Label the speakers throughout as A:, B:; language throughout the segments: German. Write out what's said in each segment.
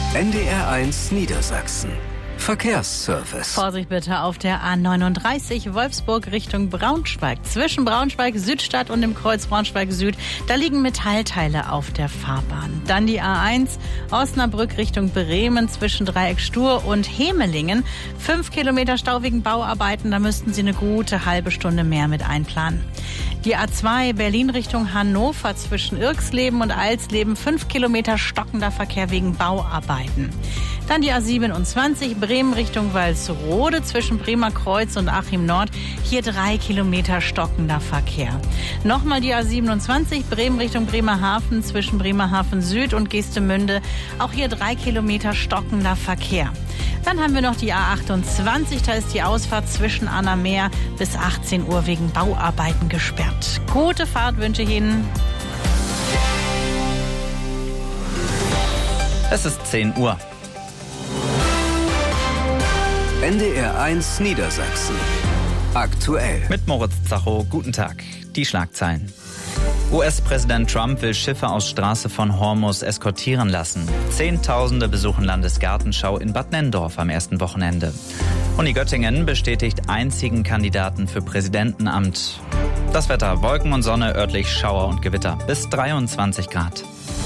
A: NDR1 Niedersachsen. Verkehrsservice.
B: Vorsicht bitte auf der A39 Wolfsburg Richtung Braunschweig. Zwischen Braunschweig Südstadt und dem Kreuz Braunschweig Süd, da liegen Metallteile auf der Fahrbahn. Dann die A1 Osnabrück Richtung Bremen zwischen Dreieck Stur und Hemelingen. 5 Kilometer Stau wegen Bauarbeiten, da müssten Sie eine gute halbe Stunde mehr mit einplanen. Die A2 Berlin Richtung Hannover zwischen Irxleben und Alsleben. 5 Kilometer stockender Verkehr wegen Bauarbeiten. Dann die A27 Bremen Richtung Walsrode zwischen Bremer Kreuz und Achim Nord. Hier 3 Kilometer stockender Verkehr. Nochmal die A27 Bremen Richtung Bremerhaven zwischen Bremerhaven Süd und Geestemünde. Auch hier 3 Kilometer stockender Verkehr. Dann haben wir noch die A28. Da ist die Ausfahrt zwischen Annameer bis 18 Uhr wegen Bauarbeiten gesperrt. Gute Fahrt wünsche ich Ihnen.
C: Es ist 10 Uhr.
A: NDR1 Niedersachsen. Aktuell.
C: Mit Moritz Zacho, guten Tag. Die Schlagzeilen. US-Präsident Trump will Schiffe aus Straße von Hormuz eskortieren lassen. Zehntausende besuchen Landesgartenschau in Bad Nenndorf am ersten Wochenende. Uni Göttingen bestätigt einzigen Kandidaten für Präsidentenamt. Das Wetter: Wolken und Sonne, örtlich Schauer und Gewitter. Bis 23 Grad.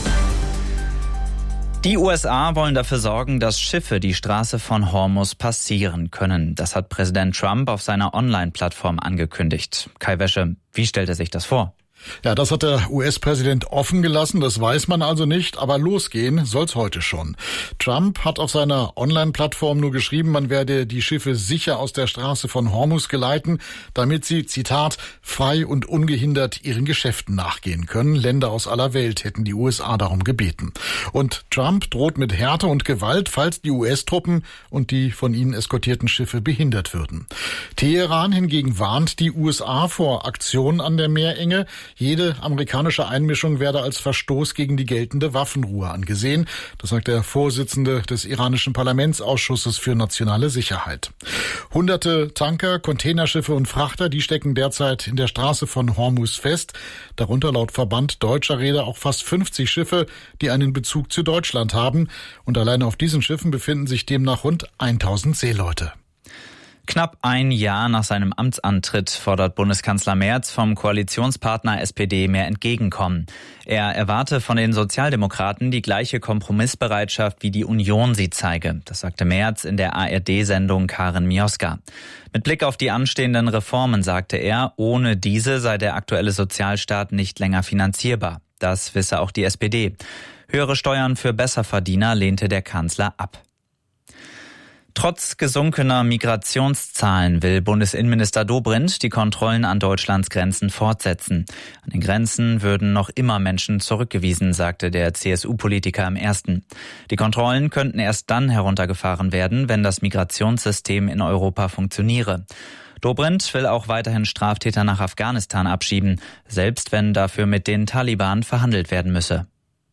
C: Die USA wollen dafür sorgen, dass Schiffe die Straße von Hormuz passieren können. Das hat Präsident Trump auf seiner Online-Plattform angekündigt. Kai Wäsche, wie stellt er sich das vor?
D: Ja, das hat der US-Präsident offen gelassen, das weiß man also nicht, aber losgehen soll's heute schon. Trump hat auf seiner Online-Plattform nur geschrieben, man werde die Schiffe sicher aus der Straße von Hormuz geleiten, damit sie, Zitat, frei und ungehindert ihren Geschäften nachgehen können. Länder aus aller Welt hätten die USA darum gebeten. Und Trump droht mit Härte und Gewalt, falls die US-Truppen und die von ihnen eskortierten Schiffe behindert würden. Teheran hingegen warnt die USA vor Aktionen an der Meerenge. Jede amerikanische Einmischung werde als Verstoß gegen die geltende Waffenruhe angesehen. Das sagt der Vorsitzende des iranischen Parlamentsausschusses für nationale Sicherheit. Hunderte Tanker, Containerschiffe und Frachter, die stecken derzeit in der Straße von Hormuz fest. Darunter laut Verband deutscher Reeder auch fast 50 Schiffe, die einen Bezug zu Deutschland haben. Und alleine auf diesen Schiffen befinden sich demnach rund 1000 Seeleute.
C: Knapp ein Jahr nach seinem Amtsantritt fordert Bundeskanzler Merz vom Koalitionspartner SPD mehr Entgegenkommen. Er erwarte von den Sozialdemokraten die gleiche Kompromissbereitschaft, wie die Union sie zeige. Das sagte Merz in der ARD-Sendung Karin Mioska. Mit Blick auf die anstehenden Reformen sagte er, ohne diese sei der aktuelle Sozialstaat nicht länger finanzierbar. Das wisse auch die SPD. Höhere Steuern für Besserverdiener lehnte der Kanzler ab. Trotz gesunkener Migrationszahlen will Bundesinnenminister Dobrindt die Kontrollen an Deutschlands Grenzen fortsetzen. An den Grenzen würden noch immer Menschen zurückgewiesen, sagte der CSU-Politiker im Ersten. Die Kontrollen könnten erst dann heruntergefahren werden, wenn das Migrationssystem in Europa funktioniere. Dobrindt will auch weiterhin Straftäter nach Afghanistan abschieben, selbst wenn dafür mit den Taliban verhandelt werden müsse.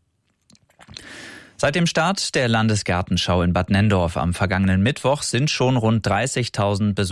C: Seit dem Start der Landesgartenschau in Bad Nenndorf am vergangenen Mittwoch sind schon rund 30.000 Besucher